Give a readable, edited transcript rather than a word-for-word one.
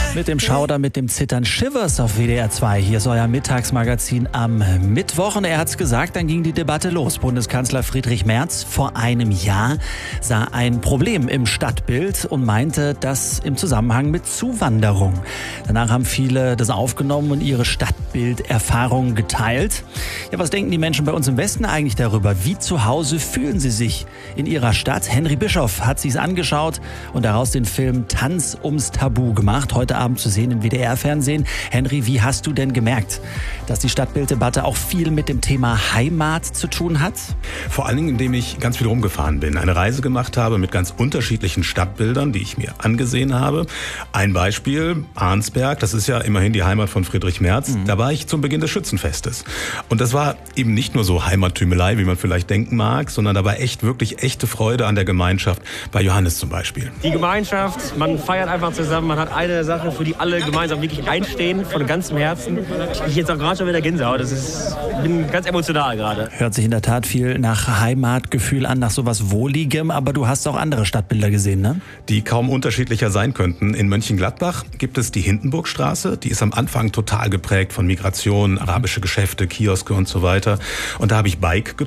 Mit dem Schauder, mit dem Zittern Shivers auf WDR 2. Hier ist euer Mittagsmagazin am Mittwoch. Und er hat's gesagt, dann ging die Debatte los. Bundeskanzler Friedrich Merz vor einem Jahr sah ein Problem im Stadtbild und meinte das im Zusammenhang mit Zuwanderung. Danach haben viele das aufgenommen und ihre Stadtbilderfahrungen geteilt. Ja, was denken die Menschen bei uns im Westen eigentlich darüber? Wie zu Hause fühlen sie sich in ihrer Stadt? Henry Bischoff hat sich's angeschaut und daraus den Film Tanz ums Tabu gemacht. Heute Abend zu sehen im WDR-Fernsehen. Henry, wie hast du denn gemerkt, dass die Stadtbilddebatte auch viel mit dem Thema Heimat zu tun hat? Vor allen Dingen, indem ich ganz viel rumgefahren bin, eine Reise gemacht habe mit ganz unterschiedlichen Stadtbildern, die ich mir angesehen habe. Ein Beispiel, Arnsberg, das ist ja immerhin die Heimat von Friedrich Merz. Da war ich zum Beginn des Schützenfestes. Und das war eben nicht nur so Heimattümelei, wie man vielleicht denken mag, sondern da war wirklich echte Freude an der Gemeinschaft. Bei Johannes zum Beispiel. Die Gemeinschaft, man feiert einfach zusammen, man hat eine Sache, für die alle gemeinsam wirklich einstehen, von ganzem Herzen. Ich jetzt auch gerade schon wieder Gänsehaut, ich bin ganz emotional gerade. Hört sich in der Tat viel nach Heimatgefühl an, nach sowas Wohligem, aber du hast auch andere Stadtbilder gesehen, ne? Die kaum unterschiedlicher sein könnten. In Mönchengladbach gibt es die Hindenburgstraße, die ist am Anfang total geprägt von Migration, arabische Geschäfte, Kioske und so weiter. Und da habe ich Bike